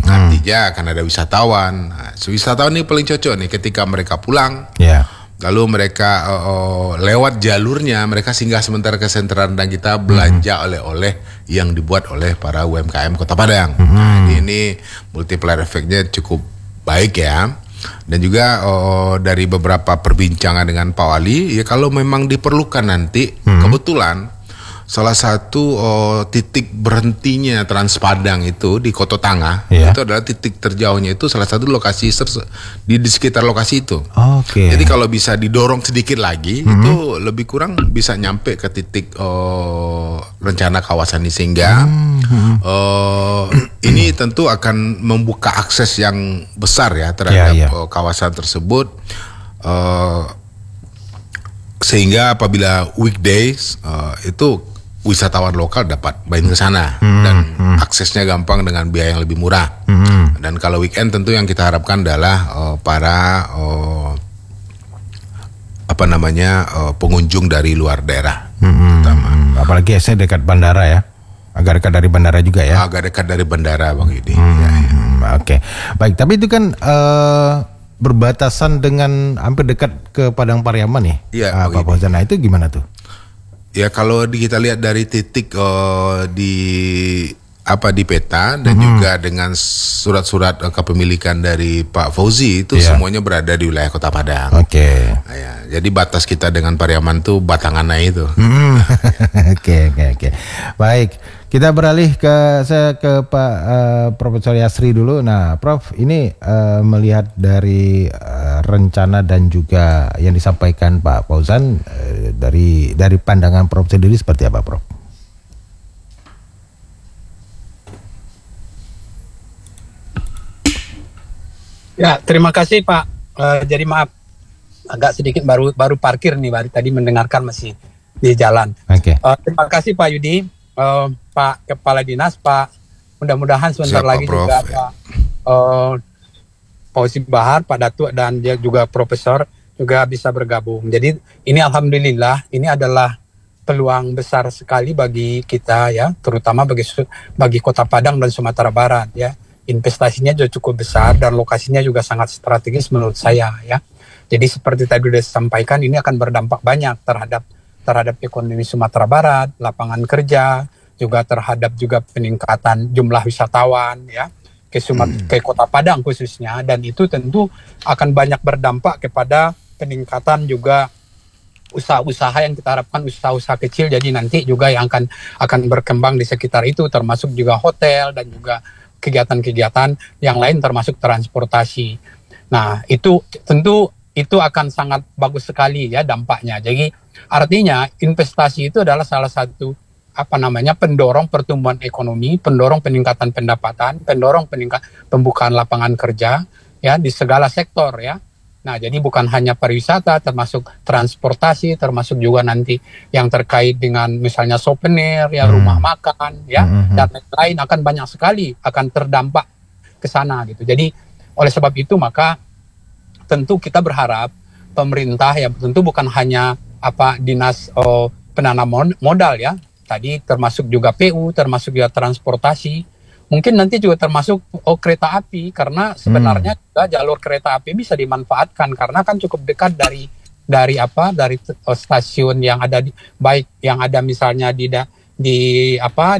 Artinya akan ada wisatawan. Nah, wisatawan ini paling cocok nih ketika mereka pulang. Lalu mereka lewat jalurnya mereka singgah sementara ke sentra rendang kita belanja oleh-oleh yang dibuat oleh para UMKM Kota Padang. Nah, ini multiplier efeknya cukup baik ya. Dan juga dari beberapa perbincangan dengan Pak Wali, ya kalau memang diperlukan nanti, kebetulan salah satu titik berhentinya Trans Padang itu di Koto Tanga, itu adalah titik terjauhnya itu salah satu lokasi di sekitar lokasi itu. Jadi kalau bisa didorong sedikit lagi, itu lebih kurang bisa nyampe ke titik rencana kawasan ini sehingga ini tentu akan membuka akses yang besar ya terhadap kawasan tersebut. Sehingga apabila weekdays itu wisatawan lokal dapat main ke sana dan aksesnya gampang dengan biaya yang lebih murah. Dan kalau weekend tentu yang kita harapkan adalah para pengunjung dari luar daerah, terutama. Apalagi saya dekat bandara ya, agak dekat dari bandara juga ya. Agak dekat dari bandara Bang Yudi. Oke, baik. Tapi itu kan berbatasan dengan hampir dekat ke Padang Pariaman ya, Pak Fauzan. Nah itu gimana tuh? Ya kalau kita lihat dari titik di peta dan juga dengan surat-surat kepemilikan dari Pak Fauzi itu semuanya berada di wilayah Kota Padang. Nah, ya, jadi batas kita dengan Pariaman tuh batangannya itu. Oke. Baik, kita beralih ke Pak Profesor Yasri dulu. Nah, Prof, ini melihat dari rencana dan juga yang disampaikan Pak Fauzan, dari pandangan Prof sendiri seperti apa, Prof? Ya, terima kasih Pak. Jadi maaf agak sedikit baru parkir nih, baru tadi mendengarkan masih di jalan. Terima kasih Pak Yudi, Pak Kepala Dinas, Pak. Mudah-mudahan sebentar lagi Prof, juga Pak Fauzi Bahar, Pak Datuk dan dia juga Profesor juga bisa bergabung. Jadi ini alhamdulillah ini adalah peluang besar sekali bagi kita ya, terutama bagi Kota Padang dan Sumatera Barat ya. Investasinya juga cukup besar dan lokasinya juga sangat strategis menurut saya ya. Jadi seperti tadi sudah disampaikan, ini akan berdampak banyak terhadap ekonomi Sumatera Barat, lapangan kerja, juga terhadap juga peningkatan jumlah wisatawan ya ke Kota Padang khususnya, dan itu tentu akan banyak berdampak kepada peningkatan juga usaha-usaha yang kita harapkan, usaha-usaha kecil jadi nanti juga yang akan berkembang di sekitar itu, termasuk juga hotel dan juga kegiatan-kegiatan yang lain termasuk transportasi. Nah, itu tentu itu akan sangat bagus sekali ya dampaknya. Jadi artinya investasi itu adalah salah satu pendorong pertumbuhan ekonomi, pendorong peningkatan pendapatan, pendorong pembukaan lapangan kerja ya di segala sektor ya. Nah, jadi bukan hanya pariwisata, termasuk transportasi, termasuk juga nanti yang terkait dengan misalnya souvenir, ya rumah makan, ya dan lain-lain akan banyak sekali akan terdampak ke sana gitu. Jadi oleh sebab itu maka tentu kita berharap pemerintah ya tentu bukan hanya dinas penanam modal ya, tadi termasuk juga PU, termasuk juga transportasi. Mungkin nanti juga termasuk kereta api, karena sebenarnya juga jalur kereta api bisa dimanfaatkan karena kan cukup dekat dari stasiun yang ada baik yang ada misalnya di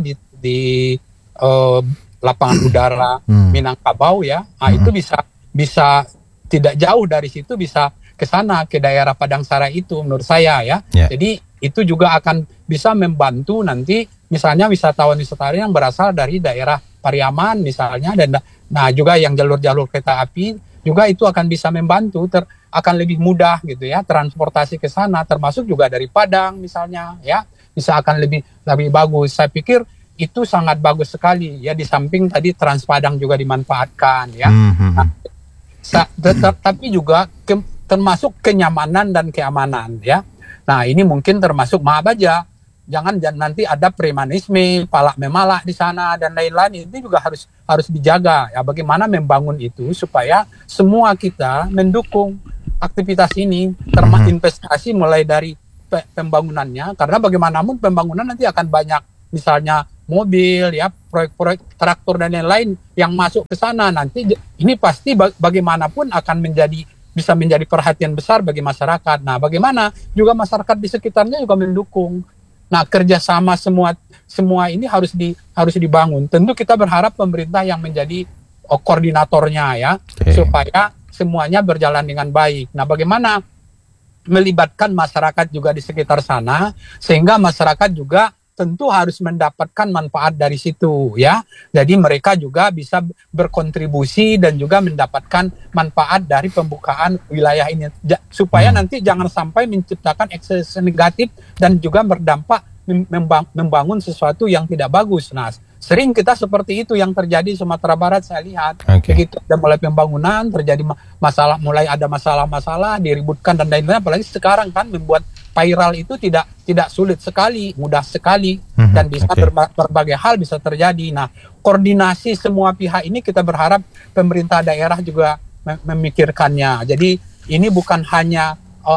lapangan udara Minangkabau ya. Nah, itu bisa tidak jauh dari situ bisa ke sana ke daerah Padang Sarai itu menurut saya ya. Jadi itu juga akan bisa membantu nanti misalnya wisatawan-wisatawan yang berasal dari daerah Pariaman misalnya, dan juga yang jalur-jalur kereta api juga itu akan bisa membantu, akan lebih mudah gitu ya transportasi ke sana, termasuk juga dari Padang misalnya ya, bisa akan lebih bagus. Saya pikir itu sangat bagus sekali ya, di samping tadi Trans Padang juga dimanfaatkan ya. Tapi juga termasuk kenyamanan dan keamanan ya. Nah, ini mungkin termasuk maaf aja, jangan nanti ada premanisme, palak memalak di sana dan lain-lain. Itu juga harus dijaga ya, bagaimana membangun itu supaya semua kita mendukung aktivitas ini, termasuk investasi mulai dari pembangunannya, karena bagaimanapun pembangunan nanti akan banyak misalnya mobil, ya proyek-proyek traktor dan lain-lain yang masuk ke sana, nanti ini pasti bagaimanapun akan bisa menjadi perhatian besar bagi masyarakat. Nah, bagaimana juga masyarakat di sekitarnya juga mendukung. Nah, kerjasama semua ini harus dibangun. Tentu kita berharap pemerintah yang menjadi koordinatornya ya, supaya semuanya berjalan dengan baik. Nah, bagaimana melibatkan masyarakat juga di sekitar sana, sehingga masyarakat juga tentu harus mendapatkan manfaat dari situ ya. Jadi mereka juga bisa berkontribusi dan juga mendapatkan manfaat dari pembukaan wilayah ini, supaya nanti jangan sampai menciptakan ekses negatif dan juga berdampak membangun sesuatu yang tidak bagus. Nah, sering kita seperti itu yang terjadi di Sumatera Barat, saya lihat. Begitu ada mulai pembangunan, terjadi masalah, mulai ada masalah-masalah, diributkan dan lain-lain. Apalagi sekarang kan membuat viral itu tidak sulit sekali, mudah sekali, dan bisa berbagai hal bisa terjadi. Nah, koordinasi semua pihak ini kita berharap pemerintah daerah juga memikirkannya. Jadi ini bukan hanya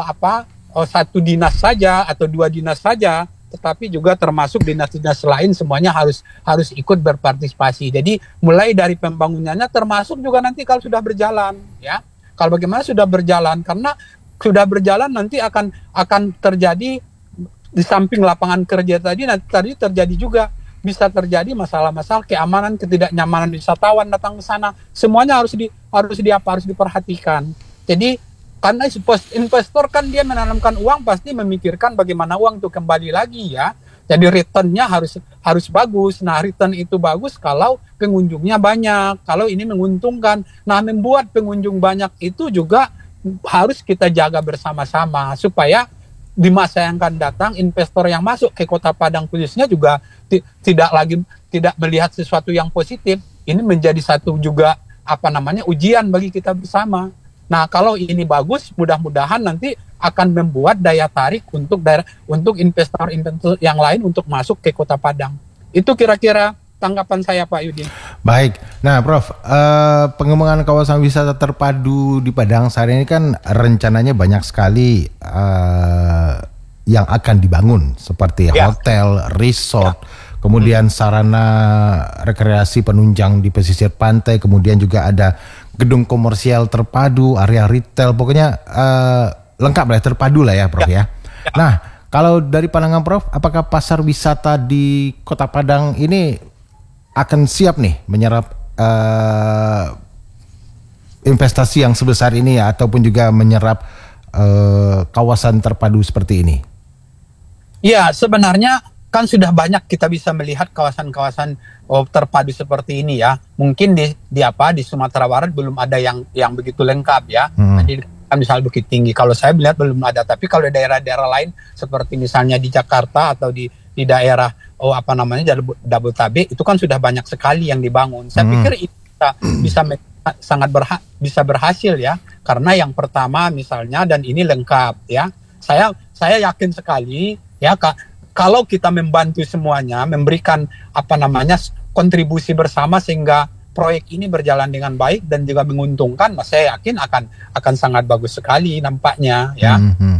satu dinas saja atau dua dinas saja, tetapi juga termasuk dinas-dinas lain semuanya harus ikut berpartisipasi. Jadi mulai dari pembangunannya termasuk juga nanti kalau sudah berjalan ya. Kalau bagaimana sudah berjalan, karena sudah berjalan nanti akan terjadi di samping lapangan kerja tadi terjadi juga bisa terjadi masalah-masalah keamanan, ketidaknyamanan wisatawan datang ke sana. Semuanya harus diperhatikan. Jadi karena investor kan dia menanamkan uang pasti memikirkan bagaimana uang itu kembali lagi ya. Jadi returnnya harus bagus. Nah, return itu bagus kalau pengunjungnya banyak, kalau ini menguntungkan. Nah, membuat pengunjung banyak itu juga harus kita jaga bersama-sama supaya di masa yang akan datang investor yang masuk ke Kota Padang khususnya juga tidak melihat sesuatu yang positif. Ini menjadi satu juga ujian bagi kita bersama. Nah, kalau ini bagus, mudah-mudahan nanti akan membuat daya tarik untuk investor yang lain untuk masuk ke Kota Padang. Itu kira-kira tanggapan saya, Pak Yudin. Baik. Nah, Prof, pengembangan kawasan wisata terpadu di Padang saat ini kan rencananya banyak sekali yang akan dibangun seperti hotel, resort, kemudian sarana rekreasi penunjang di pesisir pantai, kemudian juga ada gedung komersial terpadu, area retail, pokoknya lengkap lah, terpadu lah ya, Prof ya. Nah, kalau dari pandangan Prof, apakah pasar wisata di Kota Padang ini akan siap nih menyerap investasi yang sebesar ini ya, ataupun juga menyerap kawasan terpadu seperti ini? Ya, sebenarnya kan sudah banyak kita bisa melihat kawasan-kawasan terpadu seperti ini ya. Mungkin di Sumatera Barat belum ada yang begitu lengkap ya. Jadi misalnya Bukit Tinggi, kalau saya melihat belum ada. Tapi kalau di daerah-daerah lain seperti misalnya di Jakarta atau di daerah Jabodetabek itu kan sudah banyak sekali yang dibangun. Saya pikir itu bisa berhasil ya, karena yang pertama misalnya, dan ini lengkap ya. Saya yakin sekali ya, kalau kita membantu semuanya, memberikan kontribusi bersama sehingga proyek ini berjalan dengan baik dan juga menguntungkan, saya yakin akan sangat bagus sekali nampaknya ya.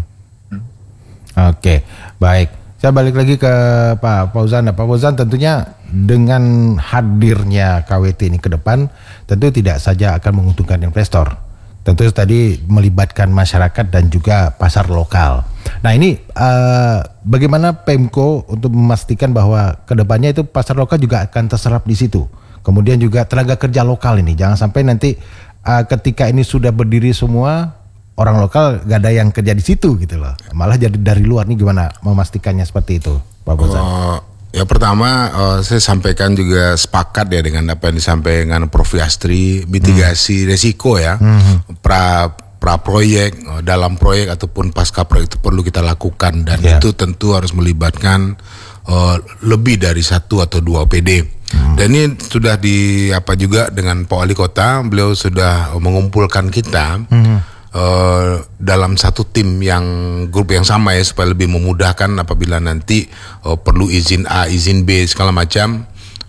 Oke, baik. Saya balik lagi ke Pak Fauzan. Pak Fauzan, tentunya dengan hadirnya KWT ini ke depan, tentu tidak saja akan menguntungkan investor. Tentu tadi melibatkan masyarakat dan juga pasar lokal. Nah, ini bagaimana Pemko untuk memastikan bahwa ke depannya itu pasar lokal juga akan terserap di situ. Kemudian juga tenaga kerja lokal ini, jangan sampai nanti ketika ini sudah berdiri semua, orang lokal gak ada yang kerja di situ gitu loh. Malah jadi dari luar. Nih gimana memastikannya seperti itu, Pak Fauzan? Ya pertama saya sampaikan juga sepakat ya dengan apa yang disampaikan Prof Yastri, mitigasi resiko ya, pra proyek, dalam proyek ataupun pasca proyek itu perlu kita lakukan, dan itu tentu harus melibatkan lebih dari 1 atau 2 PD. Dan ini sudah juga dengan Pak Wali Kota, beliau sudah mengumpulkan kita dalam satu tim grup yang sama ya, supaya lebih memudahkan apabila nanti perlu izin A, izin B segala macam.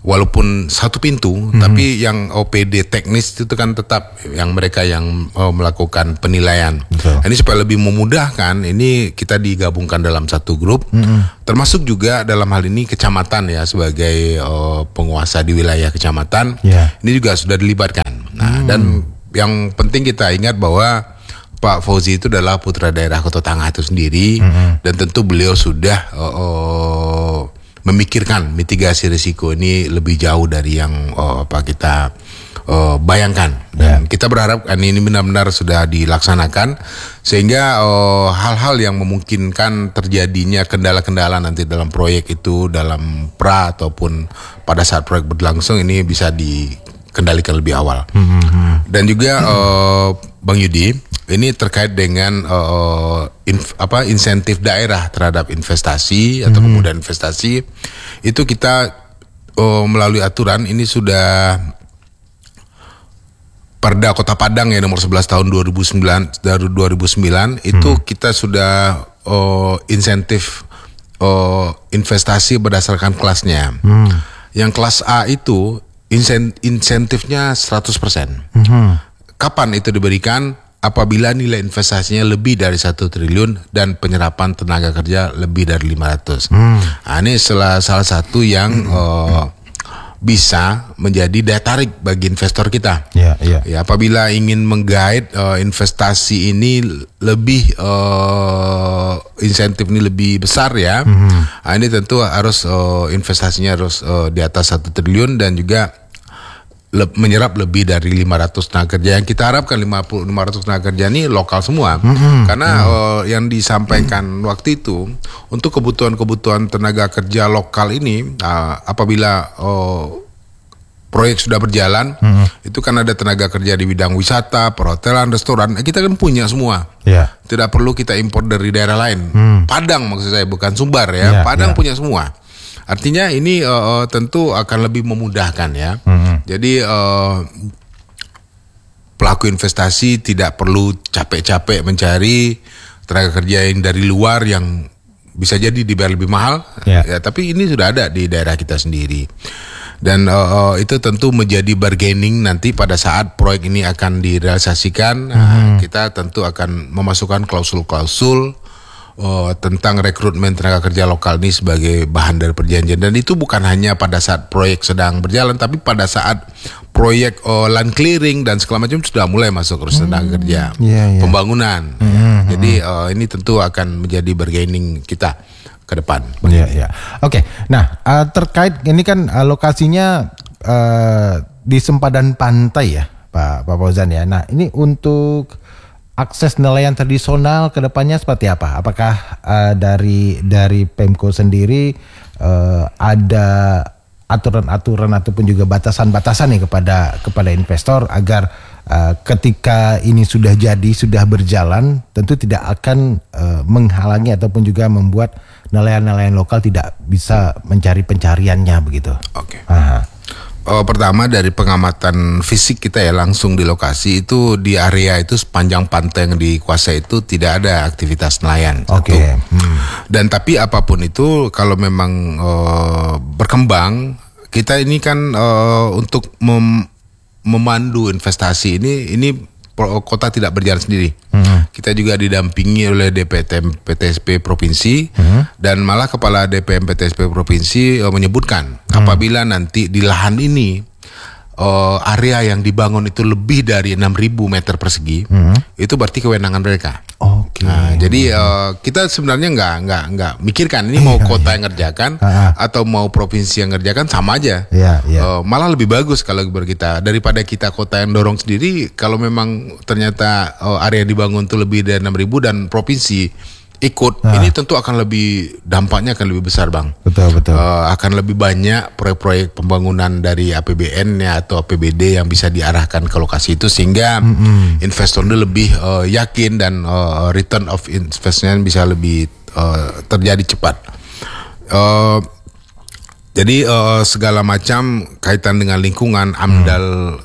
walaupun satu pintu, tapi yang OPD teknis itu kan tetap yang mereka yang melakukan penilaian. Ini supaya lebih memudahkan, ini kita digabungkan dalam satu grup, termasuk juga dalam hal ini kecamatan ya sebagai penguasa di wilayah kecamatan, ini juga sudah dilibatkan. Nah, dan yang penting kita ingat bahwa Pak Fauzi itu adalah putra daerah Kota Tangah itu sendiri, dan tentu beliau sudah memikirkan mitigasi risiko ini lebih jauh dari yang kita bayangkan, dan kita berharap ini benar-benar sudah dilaksanakan sehingga hal-hal yang memungkinkan terjadinya kendala-kendala nanti dalam proyek itu, dalam pra ataupun pada saat proyek berlangsung ini bisa dikendalikan lebih awal. Dan juga Bang Yudi, ini terkait dengan insentif daerah terhadap investasi atau kemudahan investasi, itu kita melalui aturan ini sudah Perda Kota Padang ya nomor 11 tahun 2009 itu kita sudah insentif investasi berdasarkan kelasnya. Yang kelas A itu insentifnya 100%. Kapan itu diberikan? Apabila nilai investasinya lebih dari 1 triliun dan penyerapan tenaga kerja lebih dari 500. Nah, ini salah satu yang bisa menjadi daya tarik bagi investor kita. Ya, apabila ingin menggait investasi ini lebih insentif ini lebih besar ya. Nah, ini tentu harus investasinya harus di atas 1 triliun dan juga menyerap lebih dari 500 tenaga kerja. Yang kita harapkan 500 tenaga kerja ini lokal semua. Karena yang disampaikan waktu itu untuk kebutuhan tenaga kerja lokal ini apabila proyek sudah berjalan, itu kan ada tenaga kerja di bidang wisata, perhotelan, restoran, kita kan punya semua. Tidak perlu kita impor dari daerah lain. Padang maksud saya, bukan Sumbar ya. Padang punya semua. Artinya ini tentu akan lebih memudahkan ya. Jadi pelaku investasi tidak perlu capek-capek mencari tenaga kerja yang dari luar yang bisa jadi dibayar lebih mahal. Ya, tapi ini sudah ada di daerah kita sendiri. Dan itu tentu menjadi bargaining nanti pada saat proyek ini akan direalisasikan. Kita tentu akan memasukkan klausul-klausul tentang rekrutmen tenaga kerja lokal ini sebagai bahan dari perjanjian, dan itu bukan hanya pada saat proyek sedang berjalan, tapi pada saat proyek land clearing dan segala macam sudah mulai masuk urus tenaga kerja pembangunan. Jadi ini tentu akan menjadi bargaining kita ke depan. Oke. Nah, terkait ini kan lokasinya di sempadan pantai ya, Pak Fauzan ya. Nah, ini untuk akses nelayan tradisional ke depannya seperti apa? Apakah dari Pemko sendiri ada aturan-aturan ataupun juga batasan-batasan nih kepada investor agar ketika ini sudah berjalan tentu tidak akan menghalangi ataupun juga membuat nelayan-nelayan lokal tidak bisa mencari pencariannya begitu. Oke. Pertama dari pengamatan fisik kita ya langsung di lokasi itu, di area itu sepanjang pantai yang dikuasai itu tidak ada aktivitas nelayan. Dan tapi apapun itu kalau memang berkembang, kita ini kan untuk memandu investasi ini kota tidak berjalan sendiri. Kita juga didampingi oleh DPM PTSP provinsi, dan malah kepala DPM PTSP provinsi menyebutkan apabila nanti di lahan ini area yang dibangun itu lebih dari 6.000 meter persegi, itu berarti kewenangan mereka. Nah, jadi kita sebenarnya nggak mikirkan ini mau kota yang ngerjakan atau mau provinsi yang ngerjakan, sama aja. Malah lebih bagus kalau kita daripada kita kota yang dorong sendiri. Kalau memang ternyata area yang dibangun itu lebih dari 6.000 dan provinsi ikut, ini tentu akan lebih, dampaknya akan lebih besar, Bang. Betul. Akan lebih banyak proyek-proyek pembangunan dari APBN ya atau APBD yang bisa diarahkan ke lokasi itu, sehingga investor itu lebih yakin dan return of investment bisa lebih terjadi cepat. Jadi segala macam kaitan dengan lingkungan, AMDAL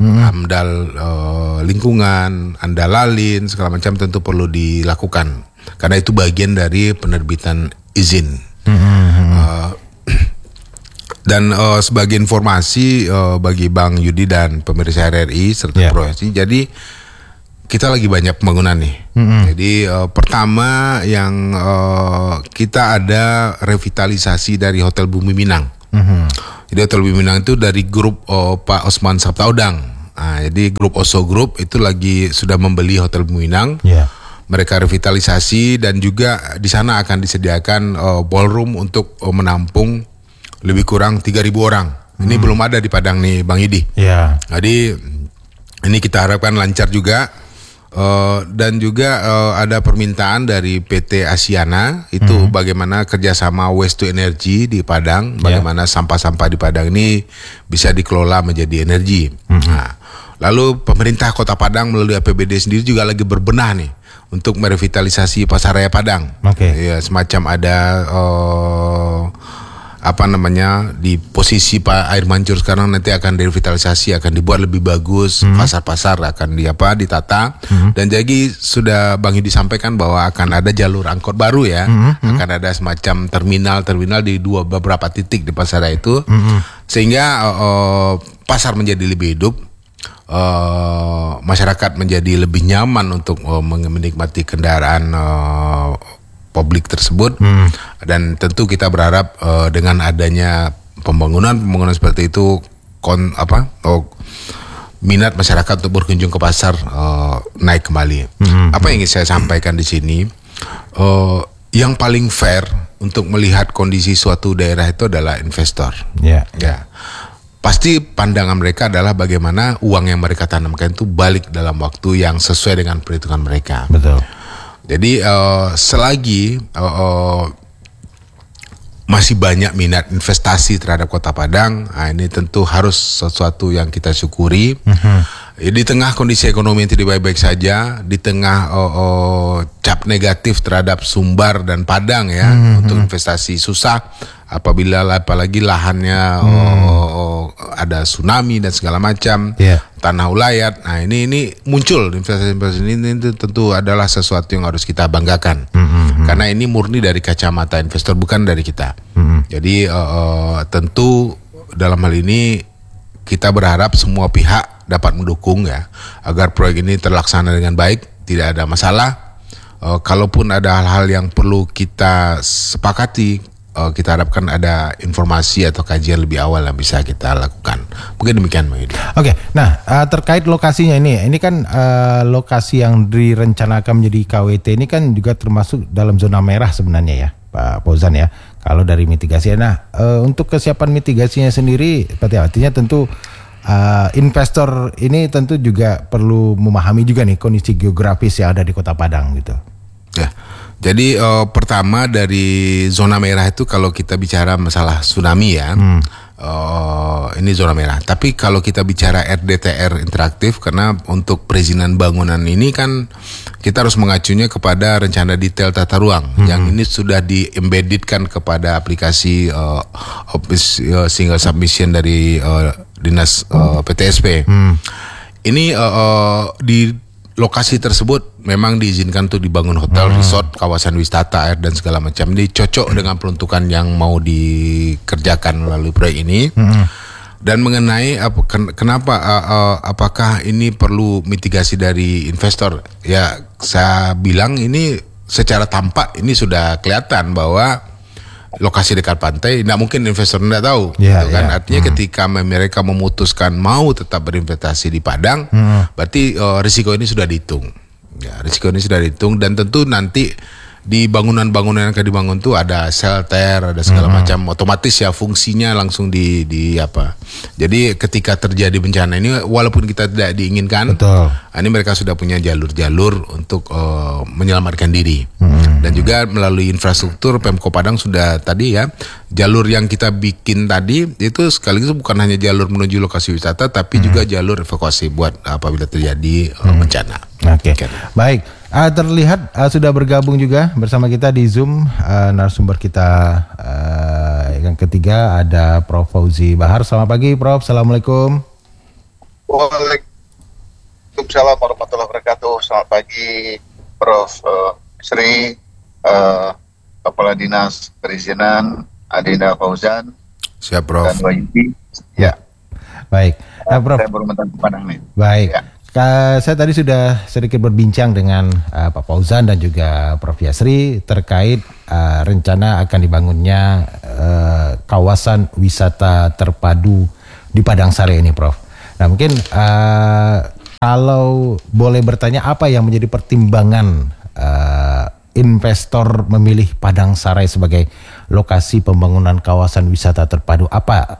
lingkungan, AMDALALIN, segala macam tentu perlu dilakukan. Karena itu bagian dari penerbitan izin. Dan sebagai informasi bagi Bang Yudi dan pemirsa RRI serta Provinsi, jadi kita lagi banyak pembangunan nih. Jadi pertama yang kita ada revitalisasi dari Hotel Bumi Minang. Jadi Hotel Bumi Minang itu dari grup Pak Osman Sabtaodang. Nah, jadi grup Oso Group itu lagi sudah membeli Hotel Bumi Minang. Mereka revitalisasi dan juga di sana akan disediakan ballroom untuk menampung lebih kurang 3.000 orang. Ini belum ada di Padang nih, Bang Yudi. Jadi ini kita harapkan lancar juga. Dan juga ada permintaan dari PT Asiana itu bagaimana kerjasama waste to energy di Padang, bagaimana sampah-sampah di Padang ini bisa dikelola menjadi energi. Nah, lalu pemerintah Kota Padang melalui APBD sendiri juga lagi berbenah nih untuk merevitalisasi Pasaraya Padang. Ya, semacam ada di posisi Pak Air Mancur sekarang nanti akan direvitalisasi, akan dibuat lebih bagus, pasar-pasar akan ditata. Dan jadi sudah Bang Yudi sampaikan bahwa akan ada jalur angkot baru ya, akan ada semacam terminal di beberapa titik di Pasaraya itu, sehingga pasar menjadi lebih hidup, masyarakat menjadi lebih nyaman untuk menikmati kendaraan publik tersebut. Dan tentu kita berharap dengan adanya pembangunan seperti itu minat masyarakat untuk berkunjung ke pasar naik kembali. Apa yang ingin saya sampaikan di sini, yang paling fair untuk melihat kondisi suatu daerah itu adalah investor. Pasti pandangan mereka adalah bagaimana uang yang mereka tanamkan itu balik dalam waktu yang sesuai dengan perhitungan mereka. Betul. Jadi selagi masih banyak minat investasi terhadap Kota Padang, ini tentu harus sesuatu yang kita syukuri. Di tengah kondisi ekonomi yang tidak baik-baik saja, di tengah cap negatif terhadap Sumbar dan Padang ya, untuk investasi susah, apalagi lahannya ada tsunami dan segala macam, tanah ulayat. Nah ini muncul investasi ini tentu adalah sesuatu yang harus kita banggakan, karena ini murni dari kacamata investor, bukan dari kita. Jadi tentu dalam hal ini kita berharap semua pihak dapat mendukung ya, agar proyek ini terlaksana dengan baik, tidak ada masalah. Kalaupun ada hal-hal yang perlu kita sepakati, kita harapkan ada informasi atau kajian lebih awal yang bisa kita lakukan. Mungkin demikian, Bang Yudi. Oke, nah terkait lokasinya ini kan lokasi yang direncanakan menjadi KWT ini kan juga termasuk dalam zona merah sebenarnya ya, Pak Fauzan ya. Kalau dari mitigasi, untuk kesiapan mitigasinya sendiri, seperti artinya tentu investor ini tentu juga perlu memahami juga nih kondisi geografis yang ada di Kota Padang gitu. Ya. Jadi pertama dari zona merah itu kalau kita bicara masalah tsunami ya, ini zona merah. Tapi kalau kita bicara RDTR interaktif, karena untuk perizinan bangunan ini kan kita harus mengacunya kepada rencana detail tata ruang yang ini sudah di-embeddedkan kepada aplikasi single submission dari Dinas PTSP. Ini di lokasi tersebut memang diizinkan untuk dibangun hotel, resort, kawasan wisata, air dan segala macam. Ini cocok dengan peruntukan yang mau dikerjakan melalui proyek ini. Dan mengenai kenapa apakah ini perlu mitigasi dari investor? Ya, saya bilang ini secara tampak ini sudah kelihatan bahwa lokasi dekat pantai, tidak mungkin investor tidak tahu, gitu kan? Artinya ketika mereka memutuskan mau tetap berinvestasi di Padang, berarti risiko ini sudah dihitung. Ya, risiko ini sudah dihitung, dan tentu nanti di bangunan-bangunan yang akan dibangun itu ada shelter, ada segala macam, otomatis ya fungsinya langsung di apa. Jadi ketika terjadi bencana ini, walaupun kita tidak diinginkan, ini mereka sudah punya jalur-jalur untuk menyelamatkan diri. Dan juga melalui infrastruktur Pemko Padang sudah tadi ya, jalur yang kita bikin tadi itu sekaligus bukan hanya jalur menuju lokasi wisata, tapi juga jalur evakuasi buat apabila terjadi bencana. Oke. Baik, terlihat sudah bergabung juga bersama kita di Zoom narasumber kita yang ketiga, ada Prof. Fauzi Bahar. Selamat pagi, Prof. Assalamualaikum. Waalaikumsalam warahmatullahi wabarakatuh. Selamat pagi, Prof. Sri, Kepala Dinas Perizinan Adinda Fauzan, Siap, Prof. Dan Pak Yudi. Ya. Baik. Nah, Prof. Saya baru menang ke Padang nih. Baik. Ya. Saya tadi sudah sedikit berbincang dengan Pak Fauzan dan juga Prof Yasri terkait rencana akan dibangunnya kawasan wisata terpadu di Padang Sare ini, Prof. Nah, mungkin kalau boleh bertanya, apa yang menjadi pertimbangan investor memilih Padang Sare sebagai lokasi pembangunan kawasan wisata terpadu? Apa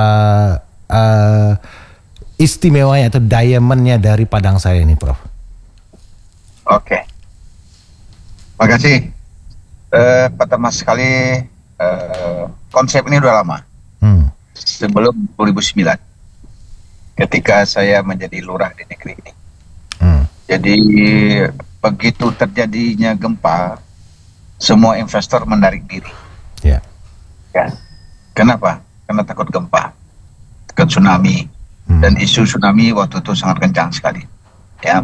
istimewanya atau diamondnya dari Padang Sare ini, Prof? Oke. Makasih. Pertama sekali konsep ini udah lama. Sebelum 2009. Ketika saya menjadi lurah di negeri ini. Jadi begitu terjadinya gempa, semua investor menarik diri. Ya. Ya. Kenapa? Karena takut gempa, takut tsunami, dan isu tsunami waktu itu sangat kencang sekali. Ya.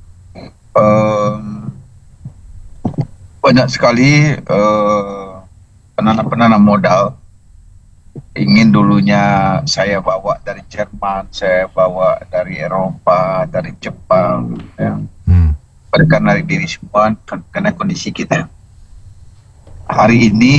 Banyak sekali penanam modal ingin dulunya saya bawa dari Jerman, saya bawa dari Eropa, dari Jepang. Ya. Mereka narik diri semua karena kondisi kita. Hari ini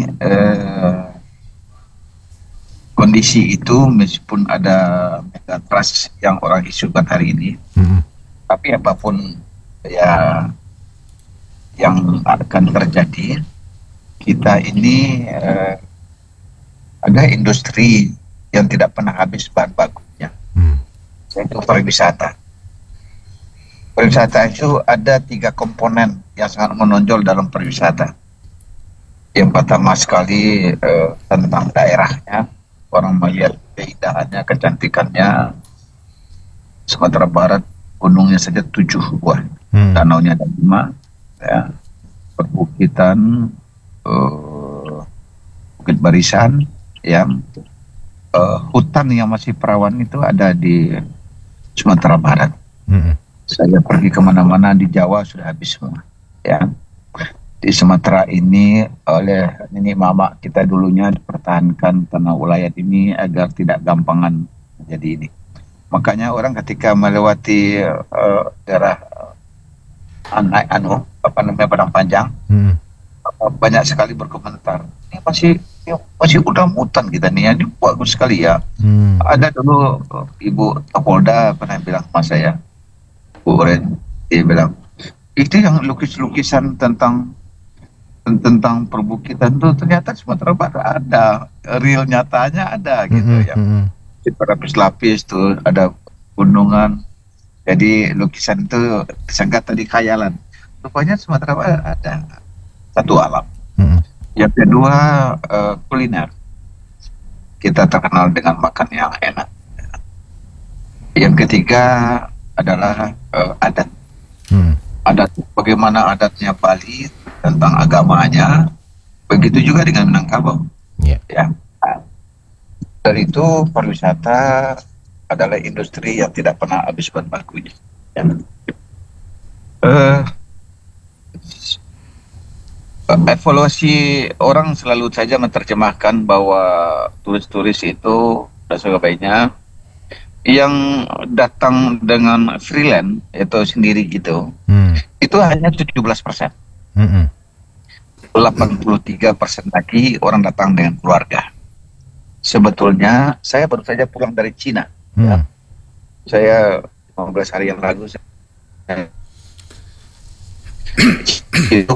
kondisi itu meskipun ada megatrust yang orang isukan hari ini, tapi apapun ya yang akan terjadi, kita ini ada industri yang tidak pernah habis bahan bakunya, yaitu pariwisata. Pariwisata itu ada 3 komponen yang sangat menonjol dalam pariwisata. Yang pertama sekali tentang daerahnya, orang melihat keindahannya, kecantikannya. Sumatera Barat gunungnya saja 7 buah, danaunya ada 5, ya. Perbukitan, Bukit Barisan, yang hutan yang masih perawan itu ada di Sumatera Barat. Saya pergi kemana-mana di Jawa sudah habis semua, ya. Di Sumatera ini oleh nenek mama kita dulunya dipertahankan tanah ulayat ini agar tidak gampangan jadi ini. Makanya orang ketika melewati daerah Padang Panjang, banyak sekali berkomentar, ini masih udah hutan kita nih, ini bagus sekali ya. Ada dulu Ibu Kapolda pernah bilang sama saya, Bu Oren, dia bilang itu yang lukis-lukisan tentang perbukitan tuh ternyata Sumatera Barat ada, real nyatanya ada gitu ya. Berlapis-lapis tuh ada gunungan, jadi lukisan itu disangka tadi khayalan, rupanya Sumatera Barat ada satu alam. Yang kedua kuliner, kita terkenal dengan makan yang enak. Yang ketiga adalah adat. Adat, bagaimana adatnya Bali tentang agamanya, begitu juga dengan Minangkabau. Ya. Dari itu pariwisata adalah industri yang tidak pernah habis bahan bakunya. Ya. Evaluasi orang selalu saja menerjemahkan bahwa turis-turis itu dan sebagainya yang datang dengan freelance itu sendiri gitu, itu hanya 17%. 83% lagi orang datang dengan keluarga. Sebetulnya saya baru saja pulang dari Cina. Ya. Saya 15 hari yang lalu itu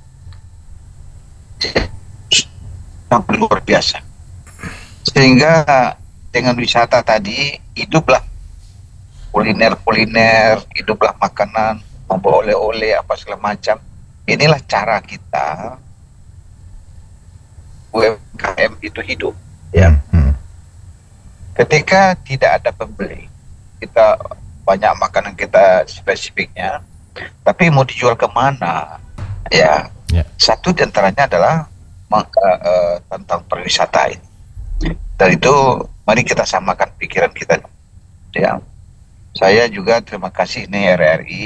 sangat luar biasa. Sehingga dengan wisata tadi, hiduplah kuliner, hiduplah makanan, membawa oleh-oleh apa segala macam. Inilah cara kita UMKM itu hidup. Ya. Ketika tidak ada pembeli, kita banyak makanan kita spesifiknya, tapi mau dijual kemana? Ya. Satu diantaranya adalah tentang pariwisata ini. Dari itu mari kita samakan pikiran kita. Ya. Saya juga terima kasih nih RRI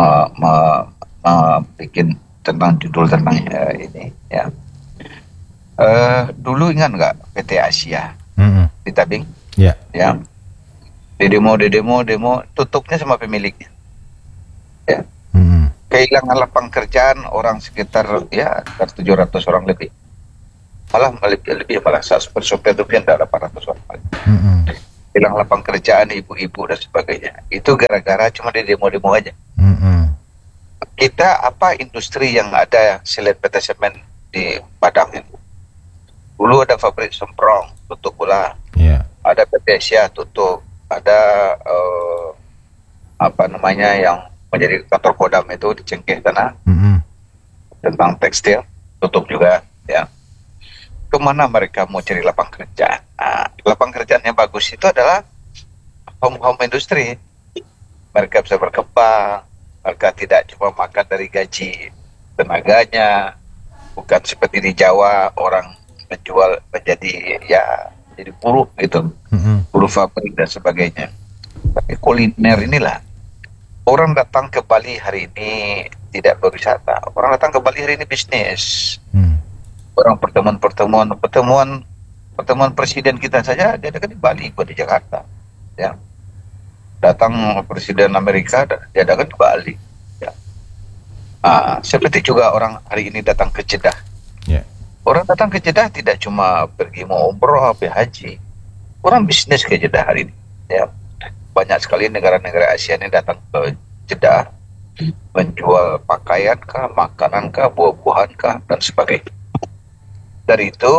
bikin tentang judul tentang ini. Ya. Dulu ingat nggak PT Asia di Tabing? Ya. Ya. Di demo tutupnya sama pemiliknya. Ya. Kehilangan lapangan kerjaan orang sekitar 700 orang lebih. Malah lebih malah sopir itu ada 800 orang. Hilang lapangan kerjaan ibu-ibu dan sebagainya. Itu gara-gara cuma di demo-demo aja. Kita apa industri yang ada selain PT Semen di Padang itu? Dulu ada pabrik semprong tutup pula. Ada PT Asia tutup. Ada yang menjadi kantor Kodam itu di Cengkeh sana. Tentang tekstil tutup juga ya. Kemana mereka mau cari lapangan kerja? Lapangan kerjaan yang bagus itu adalah home industri. Mereka bisa berkembang. Mereka tidak cuma makan dari gaji tenaganya. Bukan seperti di Jawa orang menjual menjadi jadi buruh gitu, buruh pabrik dan sebagainya. Tapi kuliner inilah orang datang ke Bali hari ini tidak berwisata, orang datang ke Bali hari ini bisnis. Orang pertemuan presiden kita saja diadakan di Bali, bukan di Jakarta. Ya, datang presiden Amerika diadakan di Bali. Ya. Seperti juga orang hari ini datang ke Jeddah. Orang datang ke Jeddah tidak cuma pergi mau umroh atau haji. Orang bisnis ke Jeddah hari ini. Ya. Banyak sekali negara-negara Asia ini datang ke Jeddah menjual pakaian kah, makanan kah, buah-buahan kah, dan sebagainya. Dari itu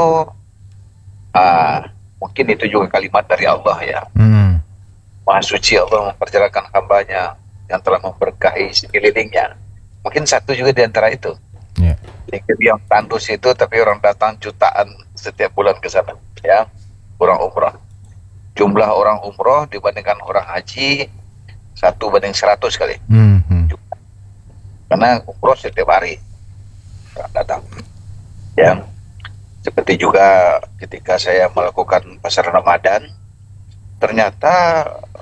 mungkin itu juga kalimat dari Allah ya. Maha suci Allah memperjalankan hambanya yang telah memberkahi sekelilingnya. Mungkin satu juga di antara itu. Yang tandus itu, tapi orang datang jutaan setiap bulan ke sana, ya, orang umrah. Jumlah orang umroh dibandingkan orang haji 1:100 kali. Karena umroh setiap hari orang datang. Ya, seperti juga ketika saya melakukan pasar Ramadan, ternyata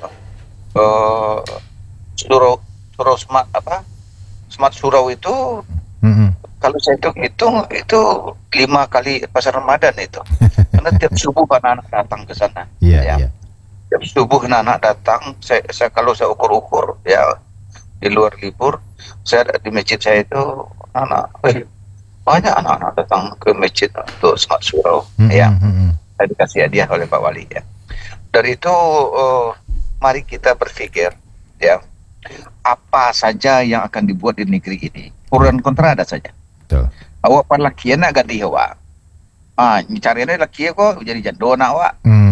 Smart Surau itu kalau saya hitung itu 5 kali pasar Ramadan itu. Karena tiap subuh anak-anak datang ke sana. Tiap subuh anak-anak datang. Saya kalau saya ukur-ukur ya di luar libur, saya di masjid saya itu banyak anak-anak datang ke masjid untuk Smart Surau. Saya dikasih hadiah oleh Pak Wali ya. Dari itu mari kita berpikir ya, apa saja yang akan dibuat di negeri ini. Pro dan kontra ada saja. Betul. Awak pan laki nak ganti awak. Cari laki kok jadi jandona awak.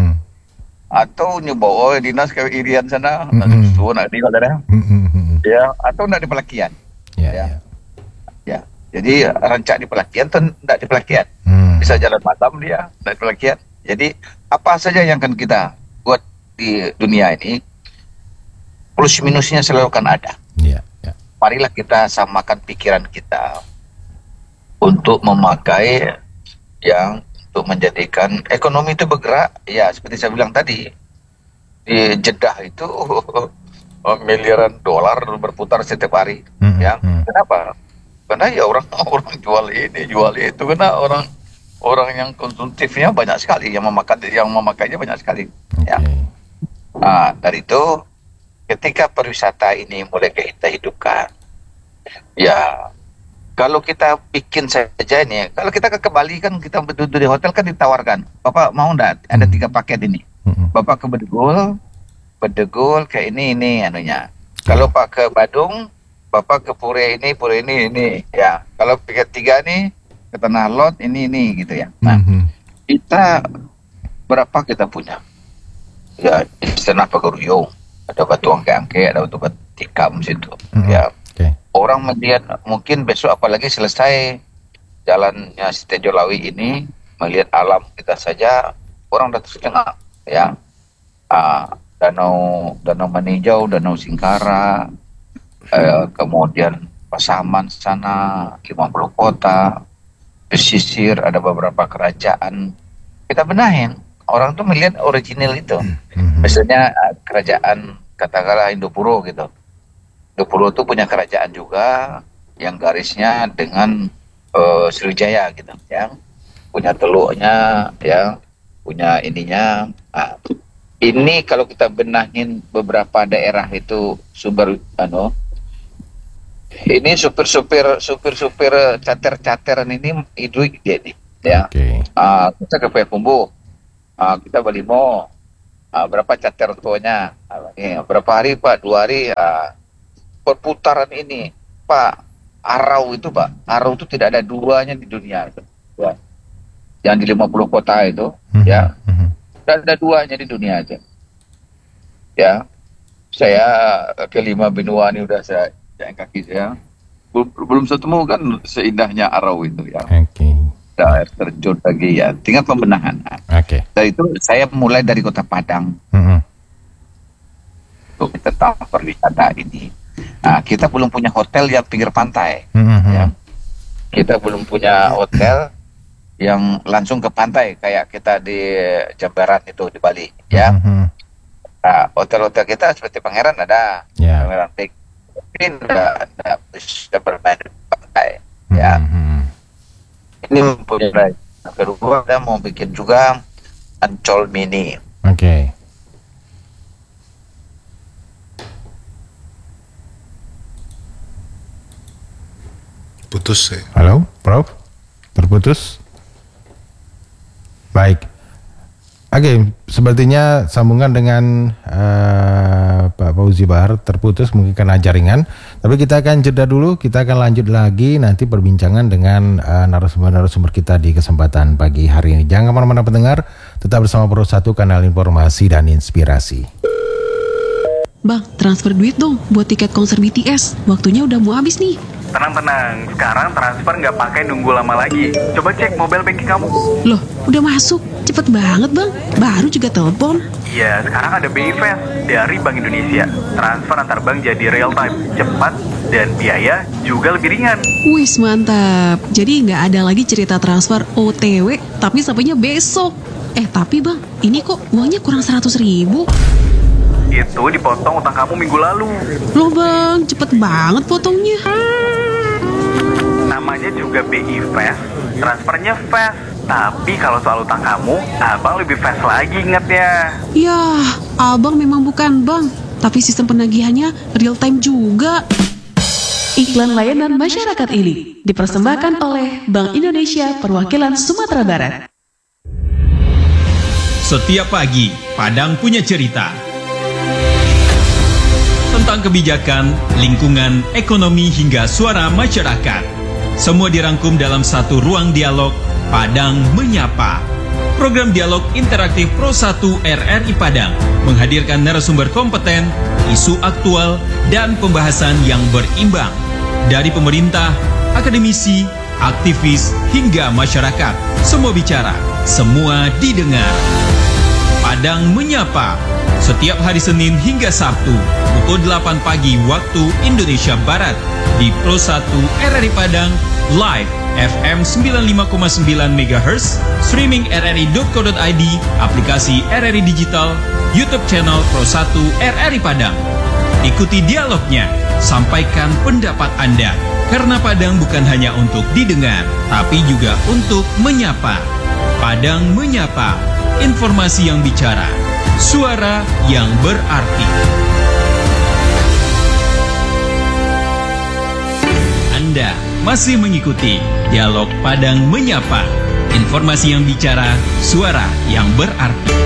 Atau nyobawa dinas ke Irian sana, nak di mana? Ya, atau nak di pelakian. Ya. Jadi rancak di pelakian atau tidak di pelakian. Bisa jalan malam dia, tidak di pelakian. Jadi apa saja yang akan kita buat di dunia ini, plus minusnya selalu akan ada. Marilah kita samakan pikiran kita untuk memakai yang untuk menjadikan ekonomi itu bergerak. Ya, seperti saya bilang tadi, di Jeddah itu miliaran dolar berputar setiap hari. Ya, kenapa? Karena ya orang jual ini, jual itu. Karena orang yang konsumtifnya banyak sekali, yang memakainya banyak sekali. Ya. Dari itu, ketika pariwisata ini mulai kita hidupkan, ya kalau kita bikin saja ini, kalau kita ke Bali kan kita duduk di hotel kan ditawarkan, Bapak mau enggak ada 3 paket ini, Bapak ke Bedegul ke ini anunya. Kalau Pak ke Badung, Bapak ke Pure ini ya. Kalau paket 3 nih ke Tanah Lot ini gitu ya. Nah, kita berapa kita punya? Ya, Istana Pagaruyung, ada Batu Angke-Angke, ada Batu Tikam situ. Ya. Orang melihat mungkin besok apalagi selesai jalannya Siti Jolawi ini, melihat alam kita saja, orang datang setengah ya. Danau Meninjau, Danau Singkara, kemudian Pasaman sana, 50 kota, pesisir, ada beberapa kerajaan. Kita benahin, orang tuh melihat original itu. Misalnya kerajaan katakanlah Indopuro gitu. Indopuro itu punya kerajaan juga yang garisnya dengan Sriwijaya gitu ya. punya teluknya, ya, punya ininya. Nah, ini kalau kita benahin beberapa daerah itu sumber ini supir cater-cateran ini hidup dia nih, ya. Kita ke Payakumbuh, kita Balimo, berapa cater tuanya, berapa hari Pak, 2 hari, perputaran ini Pak, Arau itu tidak ada duanya di dunia itu, ya. Yang di 50 kota itu, ya, tidak ada duanya di dunia aja, ya. Saya ke 5 benua ini udah saya jalan kaki saya, belum ketemu kan seindahnya Arau itu, ya. Ada air terjun lagi, ya, tinggal pembenahan. Dari itu saya mulai dari Kota Padang untuk kita tahu perwisata ini. Nah, kita belum punya hotel yang pinggir pantai, ya. Kita belum punya hotel yang langsung ke pantai kayak kita di Jemberan itu di Bali, ya. Nah, hotel-hotel kita seperti Pangeran ada, Pangeran Peak, ini bisa bermain di pantai, ya. Ini mempunyai. Kedua, kita mau bikin juga Ancol Mini. Putus ya. Halo, Prof? Terputus? Baik. Sepertinya sambungan dengan Pak Fauzi Bahar terputus mungkin karena jaringan. Tapi kita akan jeda dulu, kita akan lanjut lagi nanti perbincangan dengan narasumber-narasumber kita di kesempatan pagi hari ini. Jangan kemana-mana pendengar, tetap bersama Pro 1 Kanal Informasi dan Inspirasi. Bang, transfer duit dong buat tiket konser BTS. Waktunya udah mau habis nih. Tenang, sekarang transfer nggak pakai nunggu lama lagi. Coba cek mobile banking kamu. Loh, udah masuk? Cepet banget bang, baru juga telepon. Iya, sekarang ada BI Fast dari Bank Indonesia. Transfer antar bank jadi real time, cepat, dan biaya juga lebih ringan. Wis mantap, jadi nggak ada lagi cerita transfer OTW, tapi sampainya besok. Tapi bang, ini kok uangnya kurang 100.000? Itu dipotong utang kamu minggu lalu. Loh bang, cepet banget potongnya. Namanya juga BI Fast, transfernya fast. Tapi kalau soal utang kamu, abang lebih fast lagi ingatnya. Yah, abang memang bukan bank, tapi sistem penagihannya real time juga. Iklan layanan masyarakat ini dipersembahkan oleh Bank Indonesia Perwakilan Sumatera Barat. Setiap pagi, Padang punya cerita tentang kebijakan, lingkungan, ekonomi hingga suara masyarakat. Semua dirangkum dalam satu ruang dialog Padang Menyapa. Program dialog interaktif Pro 1 RRI Padang menghadirkan narasumber kompeten, isu aktual, dan pembahasan yang berimbang. Dari pemerintah, akademisi, aktivis, hingga masyarakat. Semua bicara, semua didengar. Padang Menyapa, setiap hari Senin hingga Sabtu, pukul 8 pagi waktu Indonesia Barat, di Pro 1 RRI Padang, live FM 95,9 MHz, streaming rri.co.id, aplikasi RRI Digital, YouTube channel Pro 1 RRI Padang. Ikuti dialognya, sampaikan pendapat Anda, karena Padang bukan hanya untuk didengar, tapi juga untuk menyapa. Padang Menyapa, informasi yang bicara, suara yang berarti. Anda masih mengikuti Dialog Padang Menyapa, informasi yang bicara, suara yang berarti.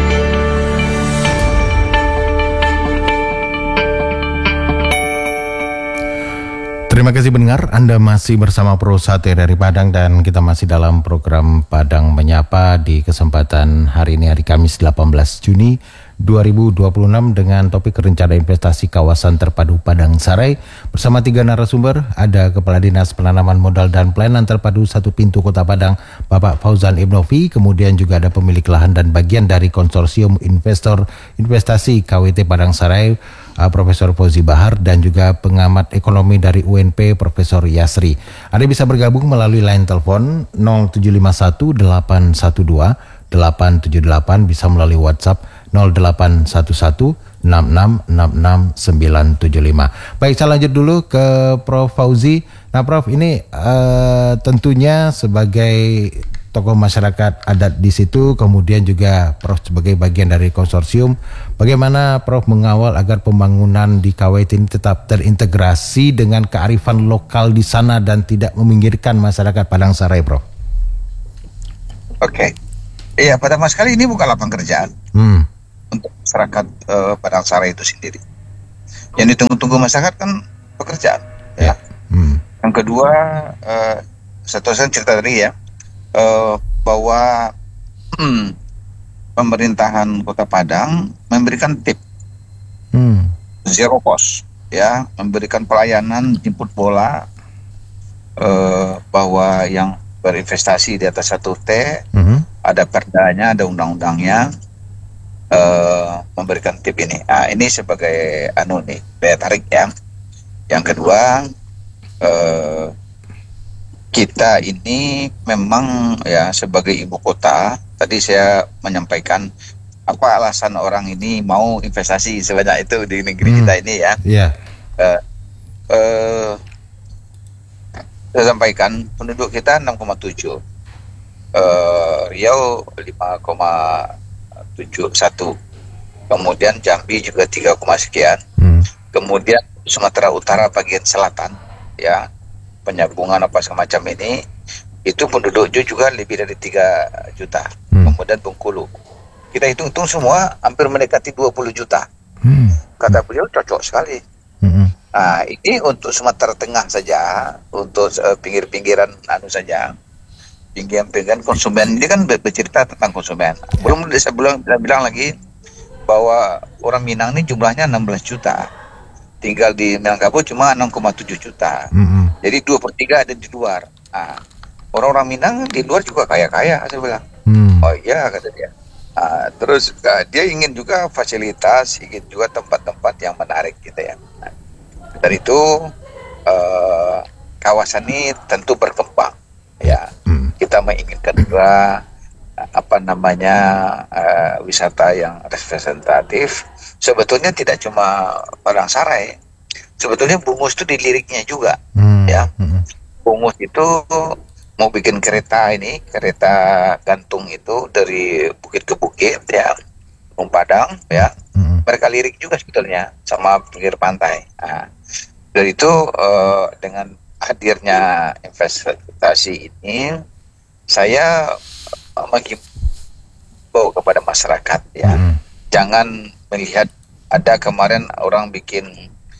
Terima kasih pendengar, Anda masih bersama Pro 1 dari Padang dan kita masih dalam program Padang Menyapa di kesempatan hari ini, hari Kamis 18 Juni 2026 dengan topik rencana investasi kawasan terpadu Padang Sarai bersama 3 narasumber. Ada Kepala Dinas Penanaman Modal dan Pelayanan Terpadu 1 Pintu Kota Padang, Bapak Fauzan Ibnovi, kemudian juga ada pemilik lahan dan bagian dari konsorsium investor investasi KWT Padang Sarai, Profesor Fauzi Bahar, dan juga pengamat ekonomi dari UNP Profesor Yasri. Anda bisa bergabung melalui line telepon 0751 812 878, bisa melalui WhatsApp 0811 6666 975. Baik, saya lanjut dulu ke Prof Fauzi. Nah Prof, ini tentunya sebagai tokoh masyarakat adat di situ, kemudian juga Prof sebagai bagian dari konsorsium, bagaimana Prof mengawal agar pembangunan di KWT ini tetap terintegrasi dengan kearifan lokal di sana dan tidak meminggirkan masyarakat Padang Sarai, Prof? Oke. Iya, pada mas kali ini bukan lapangan kerjaan untuk masyarakat Padang Sarai itu sendiri. Yang ditunggu-tunggu masyarakat kan pekerjaan. Ya. Yang kedua, satu saya cerita tadi ya, bahwa pemerintahan Kota Padang memberikan tip zero cost, ya, memberikan pelayanan jemput bola, bahwa yang berinvestasi di atas 1T ada perdanya, ada undang-undangnya, memberikan tip ini. Nah, ini sebagai daya tarik ya. Yang kedua, kita ini memang ya sebagai ibu kota, tadi saya menyampaikan apa alasan orang ini mau investasi sebanyak itu di negeri kita ini ya. Saya sampaikan penduduk kita 6,7, Riau 5,71, kemudian Jambi juga 3, sekian, kemudian Sumatera Utara bagian selatan ya, penyambungan apa semacam ini, itu penduduknya juga lebih dari 3 juta. Kemudian Bengkulu, kita hitung-hitung semua hampir mendekati 20 juta. Kata beliau cocok sekali. Nah, ini untuk Sumatera Tengah saja, untuk pinggir-pinggiran saja, pinggiran konsumen. Ini kan bercerita tentang konsumen. Belum saya bilang lagi bahwa orang Minang ini jumlahnya 16 juta. Tinggal di Minangkabau cuma 6,7 juta. Jadi 2/3 ada di luar. Nah, orang-orang Minang di luar juga kaya-kaya, saya bilang. Oh iya, kata dia. Terus dia ingin juga fasilitas, ingin juga tempat-tempat yang menarik gitu ya. Nah, dari itu kawasan ini tentu berkembang ya. Kita menginginkan juga wisata yang representatif. Sebetulnya tidak cuma Padang Sarai, sebetulnya Bungus itu di liriknya juga ya. Bungus itu mau bikin kereta gantung itu dari bukit ke bukit ya, Gunung Padang ya. Mereka lirik juga sebetulnya sama pinggir pantai. Nah, dari itu dengan hadirnya investasi ini, saya menghimbau kepada masyarakat ya, jangan melihat ada kemarin orang bikin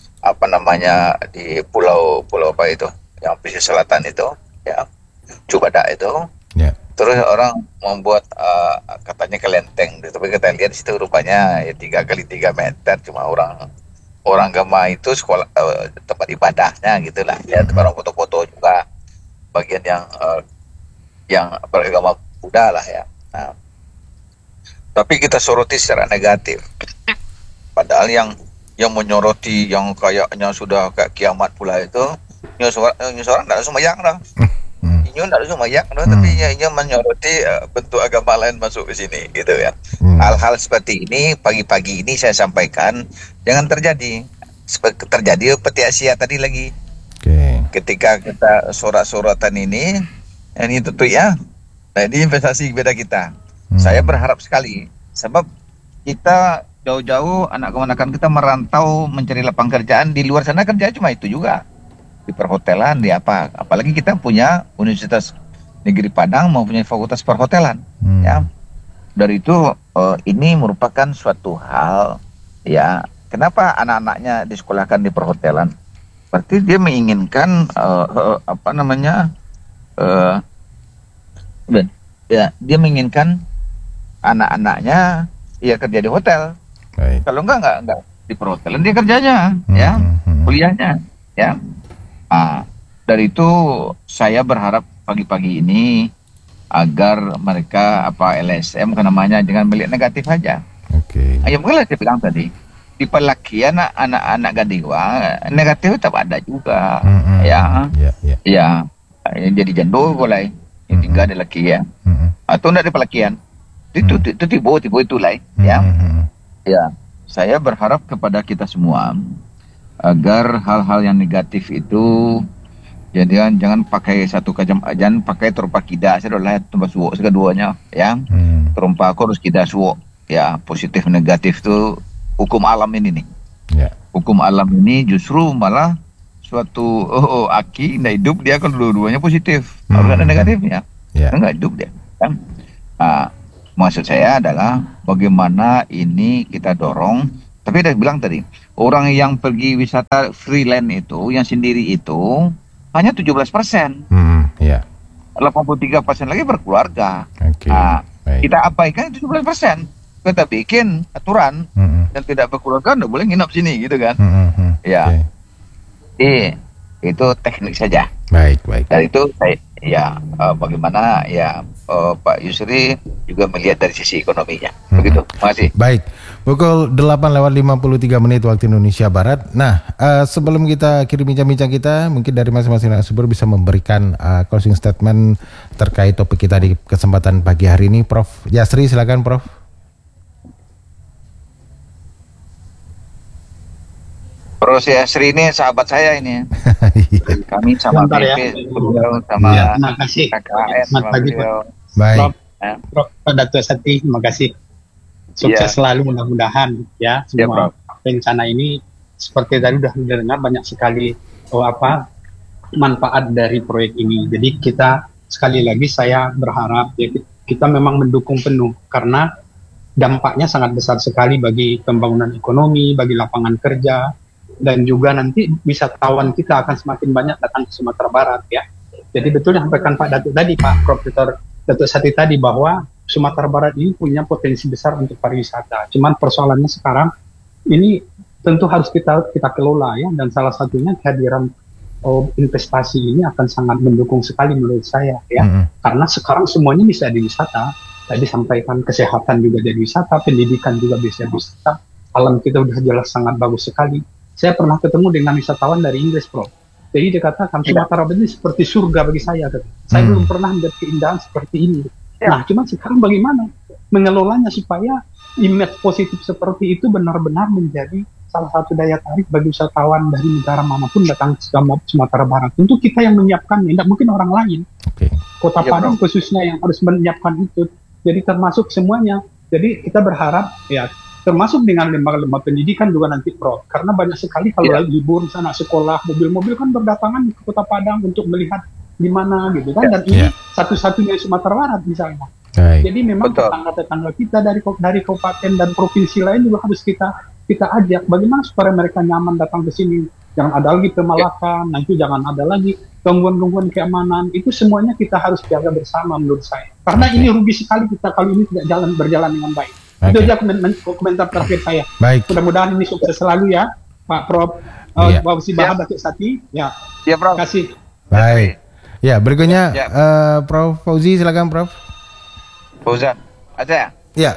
di pulau apa itu yang pesisir selatan itu ya, Cubada itu, terus orang membuat katanya kelenteng, tapi kita lihat di situ rupanya ya 3x3 meter, cuma orang agama itu sekolah tempat ibadahnya gitulah ya, orang foto-foto juga bagian yang beragama Buddha lah ya. Nah, tapi kita soroti secara negatif. Padahal yang menyoroti yang kayaknya sudah kayak kiamat pula itu, seorang tidak semayang dah. Ini tidak semayang dah, tapi ini menyoroti bentuk agama lain masuk ke sini gitu ya. Hal-hal seperti ini pagi-pagi ini saya sampaikan jangan terjadi. Terjadi seperti Asia tadi lagi. Ketika kita sorak-soratan ini tuh ya. Nah, ini investasi beda kita. Saya berharap sekali, sebab kita jauh-jauh anak keponakan kita merantau mencari lapangan kerjaan di luar sana, kerja cuma itu juga di perhotelan, di apa. Apalagi kita punya Universitas Negeri Padang mempunyai fakultas perhotelan ya. Dari itu ini merupakan suatu hal ya, kenapa anak-anaknya disekolahkan di perhotelan, berarti dia menginginkan dia menginginkan anak-anaknya ya kerja di hotel. Kalau enggak di perhotelan dia kerjanya ya, kuliahnya ya. Dari itu saya berharap pagi-pagi ini agar mereka LSM namanya jangan melihat negatif saja. Ya mungkin saya bilang tadi di pelakian anak-anak Gadewa negatif tetap ada juga ya. Jadi jando boleh yang tinggal di lakian atau enggak di pelakian itu tiba itu lain ya. Ya, saya berharap kepada kita semua agar hal-hal yang negatif itu Jadi jangan pakai satu kajam, jangan pakai terumpa kida saya adalah tempat suwo sekeduanya ya. Terumpa aku harus kida suwo ya, positif negatif tuh hukum alam ini nih. Hukum alam ini justru malah suatu aki nggak hidup dia kalau dua-duanya positif, harus ada negatifnya. Nggak hidup dia kan. Maksud saya adalah bagaimana ini kita dorong. Tapi udah bilang tadi, orang yang pergi wisata freelance itu, yang sendiri itu hanya 17%. 83% lagi berkeluarga. Kita abaikan 17%. Kita bikin aturan dan tidak berkeluarga nggak boleh nginap sini gitu kan. Itu teknik saja. Baik. Dan itu saya bagaimana Pak Yusri juga melihat dari sisi ekonominya. Begitu. Terima kasih. Baik. Pukul 8:53 waktu Indonesia Barat. Nah, sebelum kita kirim bincang-bincang kita, mungkin dari masing-masing narasumber bisa memberikan closing statement terkait topik kita di kesempatan pagi hari ini. Prof Yasri, silakan Prof. Prof Yasri ini sahabat saya ini. Kami sama BP, sama KKN, sama beliau. Baik. Prof Dato' Sati, terima kasih. Sukses selalu mudah-mudahan ya semua rencana ini seperti tadi sudah didengar banyak sekali manfaat dari proyek ini. Jadi kita sekali lagi saya berharap ya, kita memang mendukung penuh karena dampaknya sangat besar sekali bagi pembangunan ekonomi, bagi lapangan kerja, dan juga nanti wisatawan kita akan semakin banyak datang ke Sumatera Barat ya. Jadi betul yang disampaikan Pak Datuk tadi, Pak Profesor Datuk Sati tadi, bahwa Sumatera Barat ini punya potensi besar untuk pariwisata. Cuman persoalannya sekarang ini tentu harus kita kelola ya, dan salah satunya kehadiran investasi ini akan sangat mendukung sekali menurut saya ya. Karena sekarang semuanya bisa di wisata. Tadi sampaikan kesehatan juga jadi wisata, pendidikan juga bisa wisata. Alam kita udah jelas sangat bagus sekali. Saya pernah ketemu dengan wisatawan dari Inggris, Prof. Jadi dia katakan Sumatera Barat ini seperti surga bagi saya. Saya belum pernah melihat keindahan seperti ini. Nah, cuma sekarang bagaimana mengelolanya supaya image positif seperti itu benar-benar menjadi salah satu daya tarik bagi wisatawan dari negara manapun datang ke Sumatera Barat. Tentu kita yang menyiapkannya, tidak mungkin orang lain. Kota Padang khususnya yang harus menyiapkan itu. Jadi termasuk semuanya. Jadi kita berharap ya, termasuk dengan lembaga-lembaga pendidikan juga nanti Prof. Karena banyak sekali kalau lagi libur sana sekolah, mobil-mobil kan berdatangan ke Kota Padang untuk melihat di mana gitu kan, dan ini satu-satunya Sumatera Barat misalnya. Jadi memang tetangga-tetangga kita dari kabupaten dan provinsi lain juga harus kita ajak bagaimana supaya mereka nyaman datang ke sini. Jangan ada lagi pemalakan, nanti jangan ada lagi gangguan-gangguan keamanan. Itu semuanya kita harus jaga bersama menurut saya. Karena ini rugi sekali kita kalau ini tidak berjalan dengan baik. Itu aja komentar terakhir saya. Baik. Mudah-mudahan ini sukses selalu ya, Pak Prof. Wawsi Bahar Datuk Sati. Ya, Prof. Terima kasih. Baik. Ya, berikutnya Prof Fauzi, silakan Prof. Fauzan, ada ya?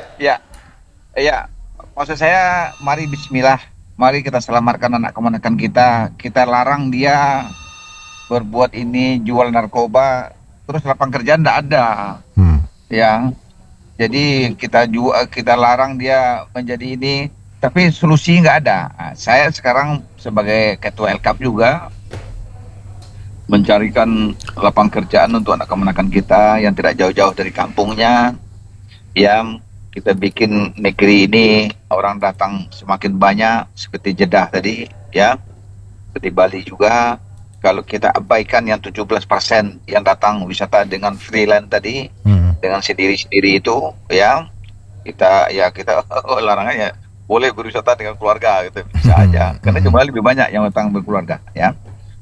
Ya. Maksud saya, mari bismillah. Mari kita selamatkan anak keponakan kita. Kita larang dia berbuat ini, jual narkoba, terus lapangan kerjaan tidak ada. Ya. Jadi kita larang dia menjadi ini, tapi solusi nggak ada. Nah, saya sekarang sebagai ketua LKAP juga mencarikan lapangan kerjaan untuk anak keponakan kita yang tidak jauh-jauh dari kampungnya. Yang kita bikin negeri ini orang datang semakin banyak seperti Jeddah tadi, ya, seperti Bali juga. Kalau kita abaikan yang 17% yang datang wisata dengan freelance tadi, dengan sendiri-sendiri itu, ya, kita larangannya boleh berwisata dengan keluarga gitu, bisa aja. Karena jumlah lebih banyak yang datang berkeluarga, ya.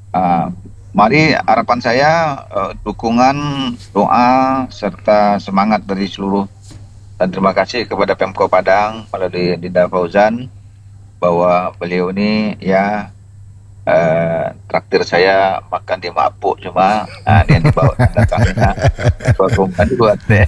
Mari harapan saya dukungan, doa serta semangat dari seluruh, dan terima kasih kepada Pemko Padang melalui Dinda Fauzan bahwa beliau ini ya traktir saya makan di Mapuk, cuma dia dibawa datangnya bagus buat deh.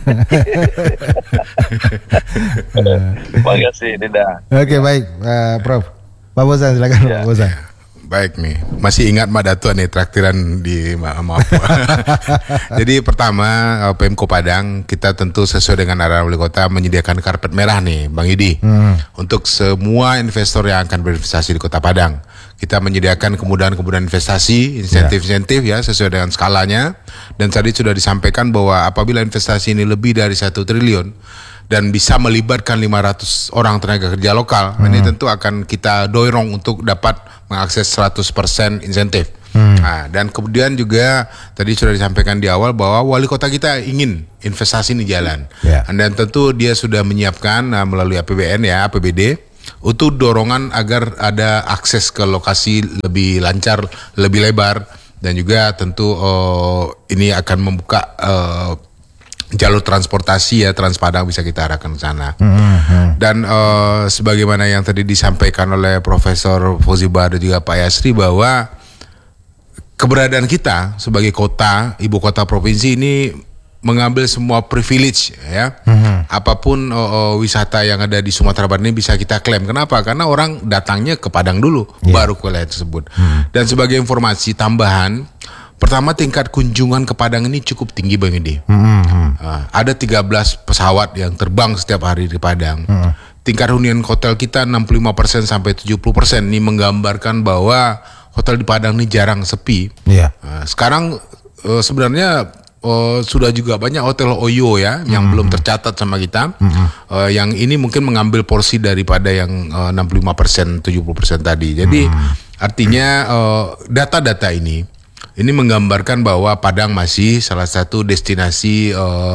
Terima kasih Dinda. Oke, baik Prof. Pak Fauzan silakan Pak Fauzan. Baik nih, masih ingat Mbak Dato nih traktiran di Mapua. Jadi pertama Pemko Padang kita tentu sesuai dengan arahan wali kota menyediakan karpet merah nih Bang Yudi untuk semua investor yang akan berinvestasi di Kota Padang. Kita menyediakan kemudahan-kemudahan investasi, insentif-insentif ya sesuai dengan skalanya. Dan tadi sudah disampaikan bahwa apabila investasi ini lebih dari 1 triliun dan bisa melibatkan 500 orang tenaga kerja lokal, ini tentu akan kita dorong untuk dapat mengakses 100% insentif. Nah, dan kemudian juga tadi sudah disampaikan di awal bahwa wali kota kita ingin investasi ini jalan. Dan tentu dia sudah menyiapkan melalui APBN ya, APBD untuk dorongan agar ada akses ke lokasi lebih lancar, lebih lebar, dan juga tentu ini akan membuka jalur transportasi ya, Trans Padang bisa kita arahkan ke sana. Dan sebagaimana yang tadi disampaikan oleh Profesor Fauzi Bahar dan juga Pak Yasri bahwa keberadaan kita sebagai kota, ibu kota provinsi ini mengambil semua privilege ya. Apapun wisata yang ada di Sumatera Barat ini bisa kita klaim. Kenapa? Karena orang datangnya ke Padang dulu baru ke wilayah tersebut. Dan sebagai informasi tambahan, pertama tingkat kunjungan ke Padang ini cukup tinggi Bang Yudi. Ada 13 pesawat yang terbang setiap hari di Padang. Tingkat hunian hotel kita 65% sampai 70%. Ini menggambarkan bahwa hotel di Padang ini jarang sepi. Sekarang sebenarnya sudah juga banyak hotel Oyo ya yang belum tercatat sama kita. Yang ini mungkin mengambil porsi daripada yang 65%, 70% tadi. Jadi artinya data-data ini menggambarkan bahwa Padang masih salah satu destinasi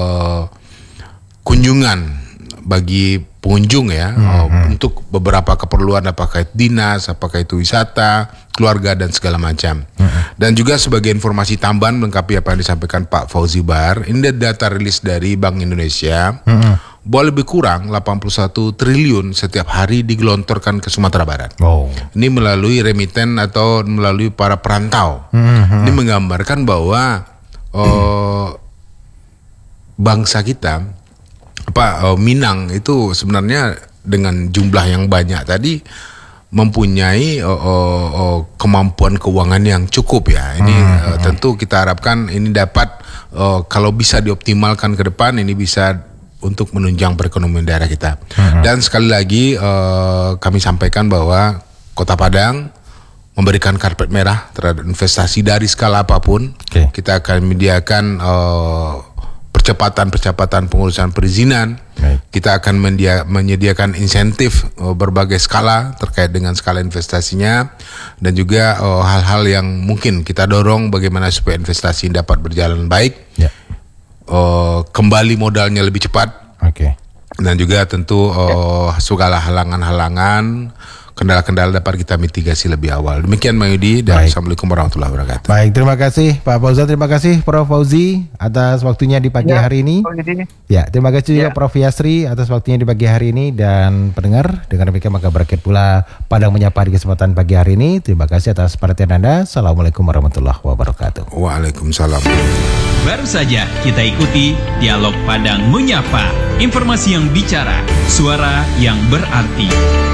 kunjungan bagi pengunjung ya, untuk beberapa keperluan, apakah itu dinas, apakah itu wisata, keluarga dan segala macam. Dan juga sebagai informasi tambahan melengkapi apa yang disampaikan Pak Fauzi Bahar, ini data rilis dari Bank Indonesia, bahwa lebih kurang 81 triliun setiap hari digelontorkan ke Sumatera Barat. Ini melalui remiten atau melalui para perantau. Ini menggambarkan bahwa bangsa kita, Minang itu sebenarnya dengan jumlah yang banyak tadi mempunyai kemampuan keuangan yang cukup ya. Ini tentu kita harapkan ini dapat kalau bisa dioptimalkan ke depan, ini bisa untuk menunjang perekonomian daerah kita. Dan sekali lagi kami sampaikan bahwa Kota Padang memberikan karpet merah terhadap investasi dari skala apapun. Kita akan menyediakan percepatan pengurusan perizinan. Kita akan menyediakan insentif berbagai skala terkait dengan skala investasinya, dan juga hal-hal yang mungkin kita dorong bagaimana supaya investasi dapat berjalan baik, kembali modalnya lebih cepat, dan juga tentu segala halangan-halangan, kendala-kendala dapat kita mitigasi lebih awal. Demikian Bang Yudi, dan Assalamualaikum warahmatullahi wabarakatuh. Baik, terima kasih Pak Fauzan, terima kasih Prof Fauzi atas waktunya di pagi hari ini. Ya, terima kasih juga Prof Yasri atas waktunya di pagi hari ini, dan pendengar, dengan demikian maka berakhir pula Padang Menyapa di kesempatan pagi hari ini. Terima kasih atas perhatian Anda. Assalamualaikum warahmatullahi wabarakatuh. Waalaikumsalam. Baru saja kita ikuti Dialog Padang Menyapa, informasi yang bicara, suara yang berarti.